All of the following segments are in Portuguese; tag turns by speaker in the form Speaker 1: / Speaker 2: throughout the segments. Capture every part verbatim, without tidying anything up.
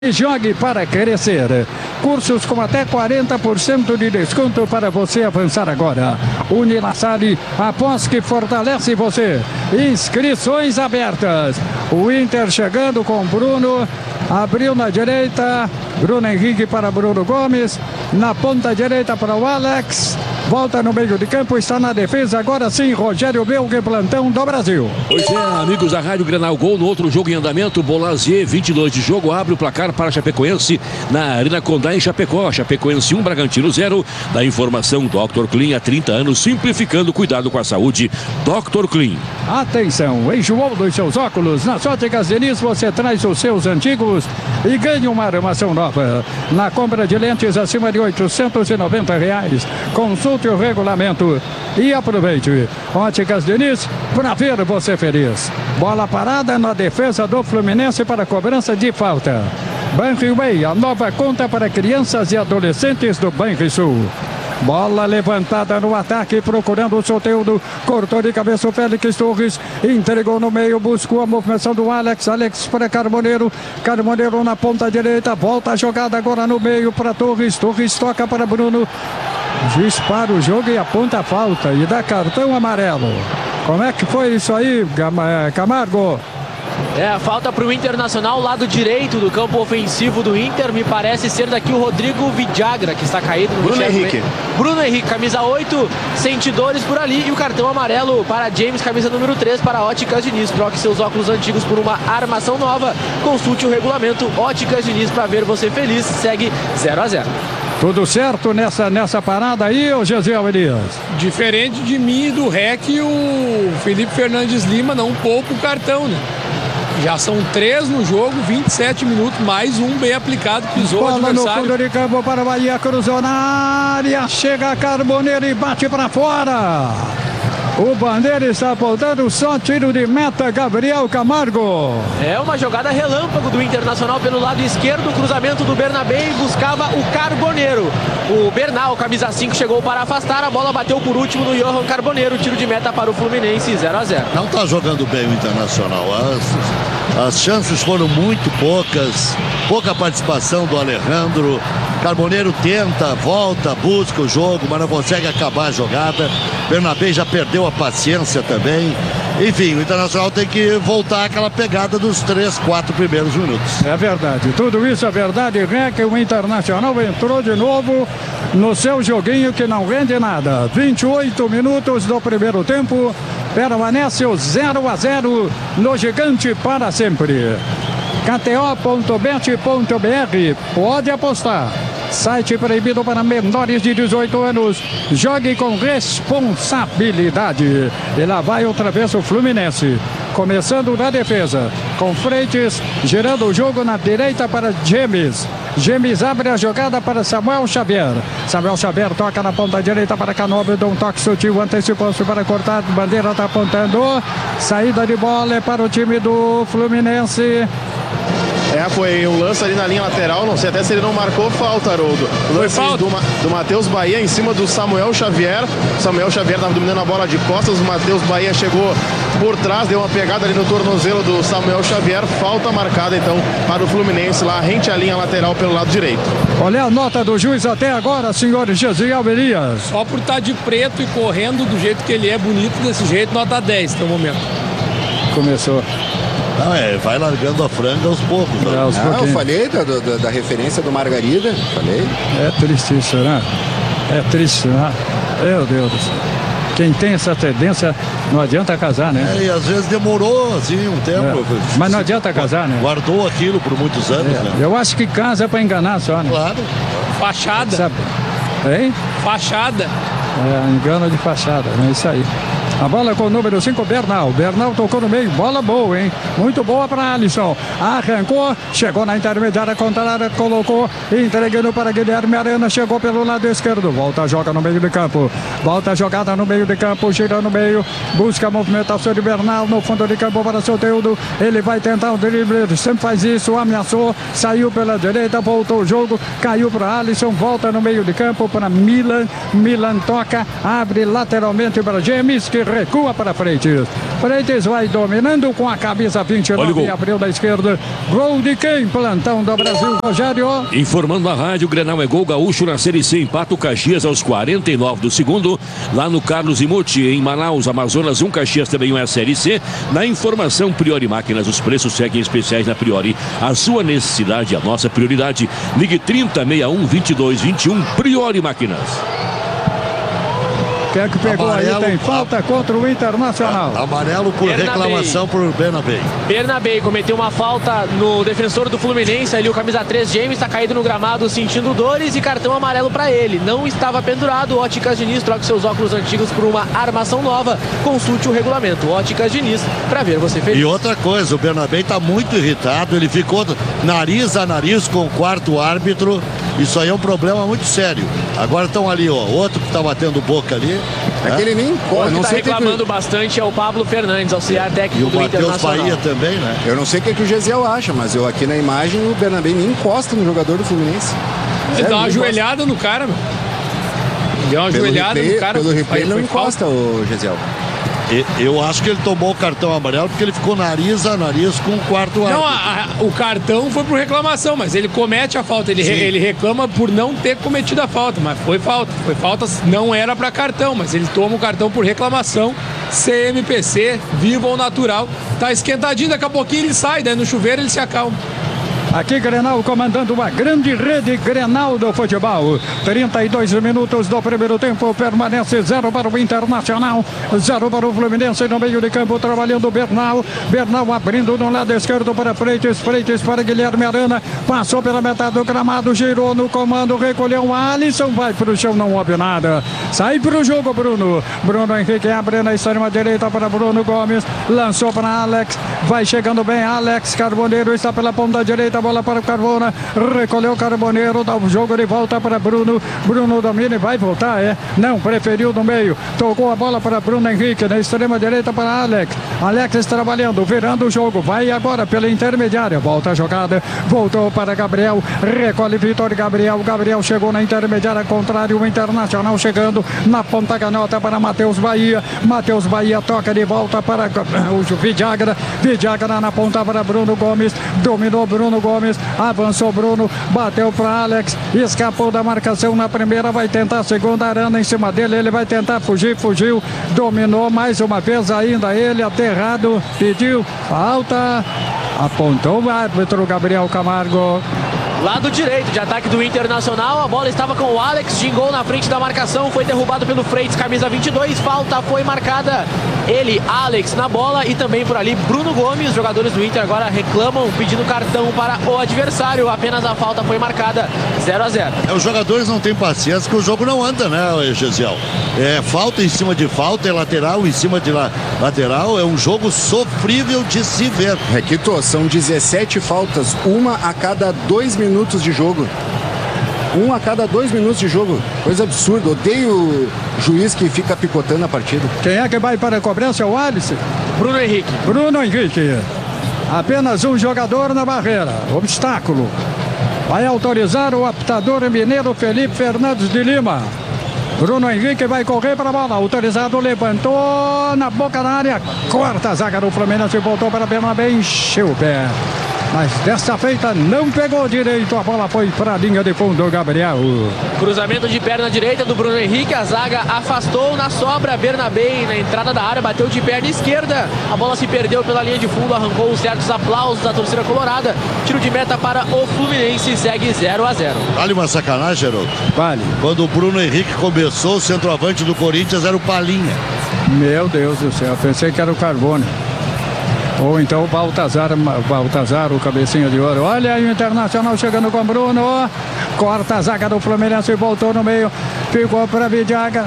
Speaker 1: E jogue para crescer. Cursos com até quarenta por cento de desconto para você avançar agora. Unilassale, após que fortalece você. Inscrições abertas. O Inter chegando com Bruno. Abriu na direita. Bruno Henrique para Bruno Gomes. Na ponta direita para o Alex. Volta no meio de campo, está na defesa. Agora sim, Rogério Belga, plantão do Brasil.
Speaker 2: Pois é, amigos da Rádio Grenal, gol no outro jogo em andamento. Bolazier, vinte e dois de jogo, abre o placar para Chapecoense na Arena Condá em Chapecó. Chapecoense um, Bragantino zero. Da informação, doutor Clean, há trinta anos, simplificando cuidado com a saúde. doutor Clean.
Speaker 1: Atenção, enjoou dos seus óculos. Nas Óticas Diniz você traz os seus antigos e ganha uma armação nova. Na compra de lentes acima de oitocentos e noventa reais. Consulte o regulamento e aproveite. Óticas Diniz, para ver você feliz. Bola parada na defesa do Fluminense para cobrança de falta. Banriway, a nova conta para crianças e adolescentes do Banrisul. Bola levantada no ataque, procurando o Soteldo. Cortou de cabeça o Félix Torres. Entregou no meio, buscou a movimentação do Alex. Alex para Carboneiro. Carboneiro na ponta direita. Volta a jogada agora no meio para Torres. Torres toca para Bruno. Juiz para o jogo e aponta a falta. E dá cartão amarelo. Como é que foi isso aí, Camargo?
Speaker 3: É, a falta para o Internacional, lado direito do campo ofensivo do Inter. Me parece ser daqui o Rodrigo Vidagra, que está caído no
Speaker 4: Bruno Henrique.
Speaker 3: Bruno Henrique, camisa oito, sente dores por ali. E o cartão amarelo para James, camisa número três, para Óticas Diniz. Troque seus óculos antigos por uma armação nova. Consulte o regulamento. Óticas Diniz, para ver você feliz. Segue zero a zero.
Speaker 1: Tudo certo nessa, nessa parada aí, ô Gesiel Elias?
Speaker 5: Diferente de mim e do R E C, o Felipe Fernandes Lima não poupa o cartão, né? Já são três no jogo, vinte e sete minutos, mais um bem aplicado, pisou o adversário.
Speaker 1: Bola no fundo de campo para o Bahia, cruzou na área, chega Carboneiro e bate para fora. O Bandeira está apontando só tiro de meta, Gabriel Camargo.
Speaker 3: É uma jogada relâmpago do Internacional pelo lado esquerdo, o cruzamento do Bernabé e buscava o Carboneiro. O Bernal, camisa cinco, chegou para afastar, a bola bateu por último no Johan Carboneiro, tiro de meta para o Fluminense, zero a zero.
Speaker 6: Não está jogando bem o Internacional, as, as chances foram muito poucas, pouca participação do Alejandro. Carboneiro tenta, volta, busca o jogo, mas não consegue acabar a jogada. Bernabé já perdeu a paciência também. Enfim, o Internacional tem que voltar àquela pegada dos três, quatro primeiros minutos.
Speaker 1: É verdade, tudo isso é verdade. Rec, o Internacional entrou de novo no seu joguinho que não rende nada. vinte e oito minutos do primeiro tempo, permanece o zero a zero no Gigante para sempre. K T O ponto bet ponto B R, pode apostar. Site proibido para menores de dezoito anos. Jogue com responsabilidade. E lá vai outra vez o Fluminense. Começando na defesa. Com Freitas, girando o jogo na direita para James. James abre a jogada para Samuel Xavier. Samuel Xavier toca na ponta direita para Canobre. Dá um toque sutil, antecipou-se para cortar. Bandeira está apontando. Saída de bola é para o time do Fluminense.
Speaker 4: É, foi um lance ali na linha lateral, não sei até se ele não marcou falta, Haroldo. O lance
Speaker 5: falta.
Speaker 4: do, do Matheus Bahia em cima do Samuel Xavier. O Samuel Xavier estava dominando a bola de costas, o Matheus Bahia chegou por trás, deu uma pegada ali no tornozelo do Samuel Xavier. Falta marcada então para o Fluminense lá, rente à linha lateral pelo lado direito.
Speaker 1: Olha a nota do juiz até agora, senhor Gesiel Elias.
Speaker 5: Só por estar de preto e correndo do jeito que ele é, bonito desse jeito, nota dez no momento.
Speaker 1: Começou.
Speaker 6: Não, é, vai largando a franga aos poucos. Né?
Speaker 1: É, aos
Speaker 7: Não, eu
Speaker 1: pouquinhos.
Speaker 7: falei da, da, da referência do Margarida, falei.
Speaker 1: É triste isso, né? É triste, né? Meu Deus. Quem tem essa tendência, não adianta casar, né?
Speaker 6: É, e às vezes demorou assim um tempo.
Speaker 1: É. Mas não adianta casar, né?
Speaker 6: Guardou aquilo por muitos anos,
Speaker 1: É.
Speaker 6: né?
Speaker 1: Eu acho que casa é pra enganar só, né?
Speaker 6: Claro.
Speaker 5: Fachada.
Speaker 1: Sabe? Hein?
Speaker 5: Fachada.
Speaker 1: É, engano de fachada, é isso aí. A bola com o número cinco, Bernal. Bernal tocou no meio, bola boa, hein? Muito boa para Alisson. Arrancou, chegou na intermediária contrária, colocou, entregando para Guilherme Arana, chegou pelo lado esquerdo. Volta, joga no meio de campo. Volta a jogada no meio de campo, gira no meio, busca a movimentação de Bernal no fundo de campo para Soteldo. Ele vai tentar o drible, ele sempre faz isso, ameaçou, saiu pela direita, voltou o jogo, caiu para Alisson, volta no meio de campo para Milan. Milan toca, abre lateralmente para James, que recua para Freitas. Freitas vai dominando com a camisa vinte e nove, abriu da esquerda. Gol de quem? Plantão do Brasil, Rogério.
Speaker 2: Informando a rádio, Grenal é gol gaúcho na Série C, empata o Caxias aos quarenta e nove do segundo, lá no Carlos Imuti, em Manaus, Amazonas um, Caxias também é a Série C. Na informação, Priori Máquinas, os preços seguem especiais na Priori. A sua necessidade, a nossa prioridade. Ligue trinta, sessenta e um, vinte e dois, vinte e um, Priori Máquinas.
Speaker 1: Quem é que pegou amarelo, aí? Tem falta contra o Internacional.
Speaker 6: Amarelo por Bernabei. Reclamação por Bernabei.
Speaker 3: Bernabei cometeu uma falta no defensor do Fluminense, ali o camisa três, James, está caído no gramado sentindo dores e cartão amarelo para ele. Não estava pendurado. Óticas Diniz, troque seus óculos antigos por uma armação nova. Consulte o regulamento. Óticas Diniz, para ver você feliz.
Speaker 6: E outra coisa, o Bernabei está muito irritado. Ele ficou nariz a nariz com o quarto árbitro. Isso aí é um problema muito sério. Agora estão ali, ó, outro que está batendo boca ali.
Speaker 3: É né? Que ele nem encosta. Não está reclamando que... bastante é o Pablo Fernandes, auxiliar técnico do Internacional.
Speaker 6: E o Matheus Bahia também, né?
Speaker 7: Eu não sei o que, que o Gesiel acha, mas eu aqui na imagem o Bernabei nem encosta no jogador do Fluminense.
Speaker 5: Ele dá uma ajoelhada no cara, meu. Deu uma ajoelhada no cara.
Speaker 7: Pelo replay ele não encosta, o Gesiel.
Speaker 6: Eu acho que ele tomou o cartão amarelo porque ele ficou nariz a nariz com o quarto árbitro.
Speaker 5: Não, a, a, o cartão foi por reclamação, mas ele comete a falta. Ele, re, ele reclama por não ter cometido a falta, mas foi falta. Foi falta, não era para cartão, mas ele toma o cartão por reclamação. C M P C, vivo ou natural. Tá esquentadinho, daqui a pouquinho ele sai, daí no chuveiro ele se acalma.
Speaker 1: Aqui Grenal comandando uma grande rede Grenal do futebol. trinta e dois minutos do primeiro tempo, permanece zero para o Internacional, zero para o Fluminense no meio de campo, trabalhando o Bernal. Bernal abrindo no lado esquerdo para Freitas, Freitas para Guilherme Arana, passou pela metade do gramado, girou no comando, recolheu o Alisson, vai para o chão, não houve nada. Sai para o jogo Bruno. Bruno Henrique abre na extrema direita para Bruno Gomes, lançou para Alex, vai chegando bem Alex Carboneiro, está pela ponta direita, bola para o Carmona, recolheu o Carboneiro, dá o jogo de volta para Bruno. Bruno domina e vai voltar, é? Não, preferiu no meio, tocou a bola para Bruno Henrique, na extrema direita para Alex. Alex trabalhando, virando o jogo, vai agora pela intermediária, volta a jogada, voltou para Gabriel, recolhe Vitor Gabriel, Gabriel chegou na intermediária, contrário, o Internacional chegando na ponta canhota para Matheus Bahia, Matheus Bahia toca de volta para o Vidagra, Vidagra na ponta para Bruno Gomes, dominou Bruno Gomes, avançou Bruno, bateu para Alex, escapou da marcação na primeira, vai tentar a segunda, Arana em cima dele, ele vai tentar fugir, fugiu, dominou mais uma vez ainda ele, aterrado, pediu falta, apontou o árbitro Gabriel Camargo.
Speaker 3: Lado direito de ataque do Internacional, a bola estava com o Alex, gingou na frente da marcação, foi derrubado pelo Freitas, camisa vinte e dois, falta foi marcada. Ele, Alex, na bola e também por ali Bruno Gomes. Os jogadores do Inter agora reclamam, pedindo cartão para o adversário. Apenas a falta foi marcada, zero a zero.
Speaker 6: É, os jogadores não têm paciência porque o jogo não anda, né, Gesiel? É falta em cima de falta, é lateral em cima de la, lateral. É um jogo sofrível de se ver.
Speaker 7: Requito, são dezessete faltas, uma a cada dois minutos de jogo. Um a cada dois minutos de jogo. Coisa absurda. Odeio o juiz que fica picotando a partida.
Speaker 1: Quem é que vai para a cobrança? É o Alisson?
Speaker 3: Bruno Henrique.
Speaker 1: Bruno Henrique. Apenas um jogador na barreira. Obstáculo. Vai autorizar o apitador mineiro Felipe Fernandes de Lima. Bruno Henrique vai correr para a bola. Autorizado, levantou na boca da área. Corta a zaga do Fluminense. Voltou para Bernabé. Encheu o pé. Mas desta feita não pegou direito, a bola foi para a linha de fundo, Gabriel.
Speaker 3: Cruzamento de perna direita do Bruno Henrique, a zaga afastou na sobra, Bernabé na entrada da área, bateu de perna esquerda, a bola se perdeu pela linha de fundo, arrancou os certos aplausos da torcida colorada, tiro de meta para o Fluminense, segue zero a zero.
Speaker 6: Vale uma sacanagem, Geraldo?
Speaker 1: Vale.
Speaker 6: Quando o Bruno Henrique começou, o centroavante do Corinthians era o Palinha.
Speaker 1: Meu Deus do céu, pensei que era o Carbono. Ou então o Baltazar, Baltazar, o cabecinha de ouro. Olha aí o Internacional chegando com o Bruno. Corta a zaga do Fluminense e voltou no meio. Ficou para Vidagra.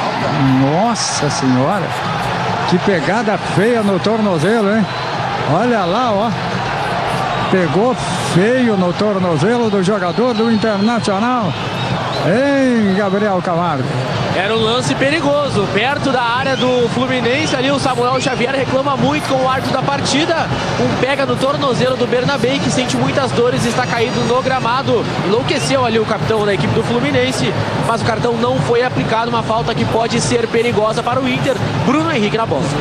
Speaker 1: Nossa Senhora. Que pegada feia no tornozelo, hein? Olha lá, ó. Pegou feio no tornozelo do jogador do Internacional. Hein, Gabriel Camargo?
Speaker 3: Era um lance perigoso, perto da área do Fluminense ali, o Samuel Xavier reclama muito com o árbitro da partida, um pega no tornozelo do Bernabé, que sente muitas dores e está caído no gramado, enlouqueceu ali o capitão da equipe do Fluminense, mas o cartão não foi aplicado, uma falta que pode ser perigosa para o Inter. Bruno Henrique na bola.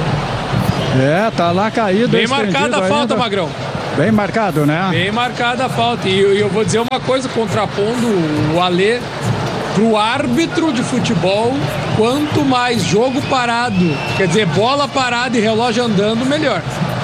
Speaker 1: É, tá lá caído.
Speaker 5: Bem marcada a falta,
Speaker 1: ainda.
Speaker 5: Magrão.
Speaker 1: Bem marcado, né?
Speaker 5: Bem marcada a falta. E eu, eu vou dizer uma coisa, contrapondo o Alê, pro árbitro de futebol, quanto mais jogo parado, quer dizer, bola parada e relógio andando, melhor.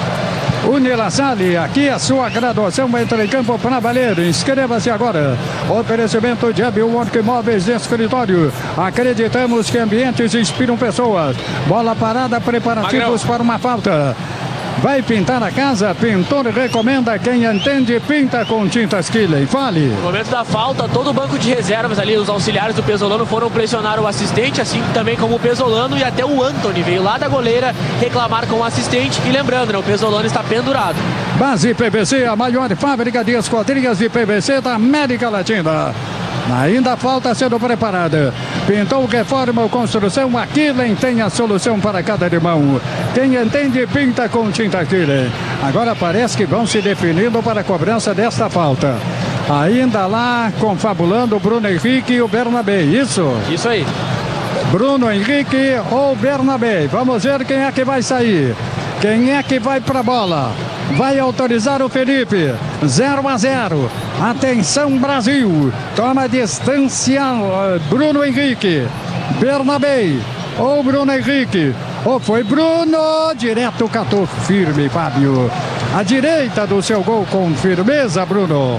Speaker 1: Unila Salle, aqui a sua graduação entra em campo para valer. Inscreva-se agora. Oferecimento de Abiwork Móveis de Escritório. Acreditamos que ambientes inspiram pessoas. Bola parada, preparativos Magrão. Para uma falta. Vai pintar a casa? Pintor recomenda. Quem entende, pinta com tintas Killen. Fale.
Speaker 3: No momento da falta, todo o banco de reservas ali, os auxiliares do Pesolano foram pressionar o assistente, assim também como o Pesolano, e até o Antony veio lá da goleira reclamar com o assistente. E lembrando, né, o Pesolano está pendurado.
Speaker 1: Base P V C, a maior fábrica de esquadrias de P V C da América Latina. Ainda falta sendo preparada. Pintou, reforma ou construção, a Killen tem a solução para cada irmão. Quem entende, pinta com tinta Killen. Agora parece que vão se definindo para a cobrança desta falta. Ainda lá, confabulando o Bruno Henrique e o Bernabé, isso?
Speaker 3: Isso aí.
Speaker 1: Bruno Henrique ou Bernabé. Vamos ver quem é que vai sair. Quem é que vai para a bola? Vai autorizar o Felipe. zero a zero. Atenção, Brasil. Toma distância Bruno Henrique. Bernabé ou Bruno Henrique. Ou foi Bruno. Direto catou firme, Fábio. À direita do seu gol com firmeza, Bruno.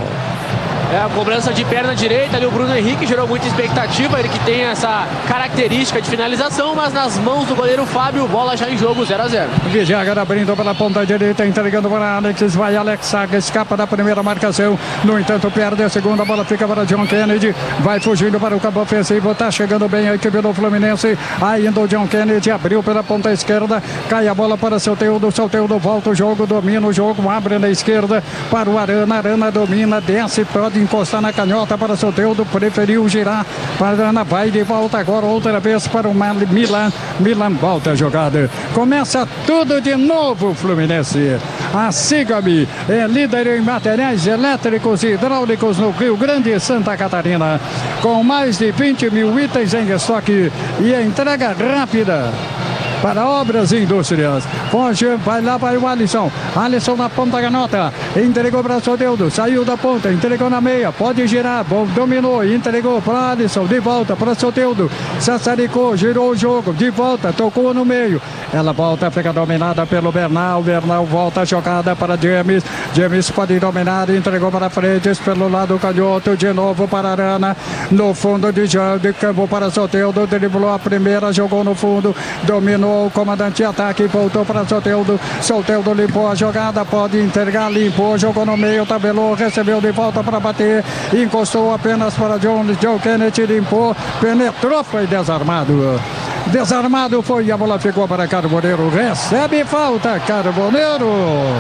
Speaker 3: É a cobrança de perna direita ali, o Bruno Henrique gerou muita expectativa, ele que tem essa característica de finalização, mas nas mãos do goleiro Fábio, bola já em jogo, zero a zero.
Speaker 1: Vijaga abrindo pela ponta direita, entregando para Alex, vai Alex Saga, escapa da primeira marcação, no entanto perde a segunda, bola fica para John Kennedy, vai fugindo para o campo ofensivo, tá chegando bem a equipe do Fluminense, ainda o John Kennedy abriu pela ponta esquerda, cai a bola para Soteldo, Soteldo volta o jogo, domina o jogo, abre na esquerda para o Arana, Arana domina, desce, pode encostar na canhota para Soteldo, preferiu girar para Arana, vai de volta agora outra vez para o Milan, Milan volta a jogada, começa tudo de novo Fluminense. A Sigami é líder em materiais elétricos e hidráulicos no Rio Grande e Santa Catarina, com mais de vinte mil itens em estoque e entrega rápida para obras e indústrias. Foge, vai lá, vai o Alisson. Alisson na ponta da nota. Entregou para Soteldo. Saiu da ponta, entregou na meia. Pode girar, bom, dominou. Entregou para Alisson. De volta para Soteldo. Sassaricou, girou o jogo. De volta, tocou no meio. Ela volta, fica dominada pelo Bernal. Bernal volta a jogada para James. James pode dominar. Entregou para frente pelo lado canhoto. De novo para Arana. No fundo de, de campo para Soteldo. Driblou a primeira, jogou no fundo. Dominou. O comandante de ataque voltou para Soteldo. Soteldo limpou a jogada, pode entregar, limpou, jogou no meio, tabelou, recebeu de volta para bater, encostou apenas para John, John Kennedy, limpou, penetrou, foi desarmado. Desarmado foi, a bola ficou para Carboneiro, recebe falta, Carboneiro.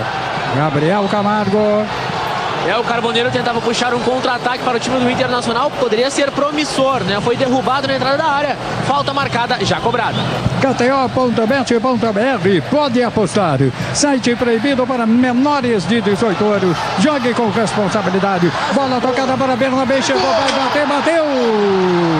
Speaker 1: Gabriel Camargo.
Speaker 3: É, o Carboneiro tentava puxar um contra-ataque para o time do Internacional, poderia ser promissor, né? Foi derrubado na entrada da área, falta marcada, já cobrada.
Speaker 1: K T O ponto bet ponto B R, pode apostar. Site proibido para menores de dezoito anos. Jogue com responsabilidade. Bola tocada para Bernabé, chegou, vai bater, bateu!